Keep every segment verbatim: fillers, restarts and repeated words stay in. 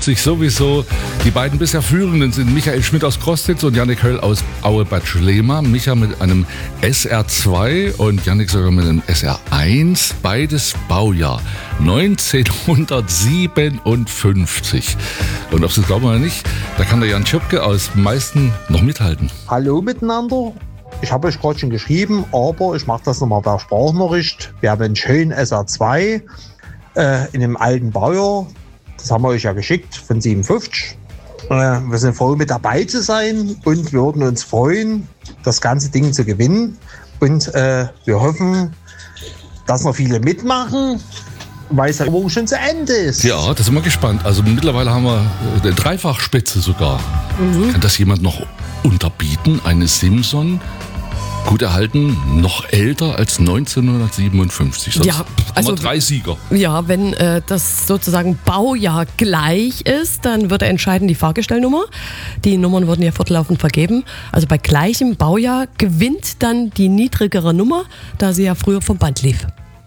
fünfzig sowieso. Die beiden bisher Führenden sind Michael Schmidt aus Krostitz und Jannik Höll aus Aue-Bad Schlema. Micha mit einem S R zwei und Jannik sogar mit einem S R eins. Beides Baujahr neunzehnhundertsiebenundfünfzig. Und ob Sie es glauben oder nicht, da kann der Jan Schöpke aus Meisten noch mithalten. Hallo miteinander. Ich habe euch gerade schon geschrieben, aber ich mache das nochmal per Sprachnachricht. Wir haben einen schönen S R zwei äh, in einem alten Baujahr. Das haben wir euch ja geschickt von siebenundfünfzig. Äh, wir sind froh, mit dabei zu sein und wir würden uns freuen, das ganze Ding zu gewinnen. Und äh, wir hoffen, dass noch viele mitmachen, weil es ja morgen schon zu Ende ist. Ja, da sind wir gespannt. Also mittlerweile haben wir eine Dreifachspitze sogar. Mhm. Kann das jemand noch unterbieten? Eine Simson, gut erhalten, noch älter als neunzehnhundertsiebenundfünfzig. Sonst ja, also haben wir drei Sieger. Ja, wenn äh, das sozusagen Baujahr gleich ist, dann würde entscheiden die Fahrgestellnummer. Die Nummern wurden ja fortlaufend vergeben. Also bei gleichem Baujahr gewinnt dann die niedrigere Nummer, da sie ja früher vom Band lief.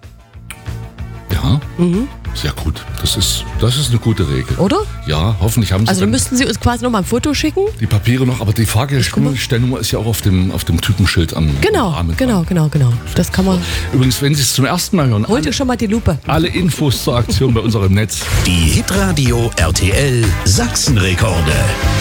Ja, mhm. Sehr gut. Das ist, das ist eine gute Regel. Oder? Ja, hoffentlich haben Sie Also dann müssten Sie uns quasi noch mal ein Foto schicken. Die Papiere noch, aber die Fahrgestellnummer ist ja auch auf dem, auf dem Typenschild am Genau, Rahmen genau, genau, genau. Das kann man. Übrigens, wenn Sie es zum ersten Mal hören, Holt ihr schon mal die Lupe. Alle Infos zur Aktion bei unserem Netz. Die Hitradio R T L Sachsenrekorde.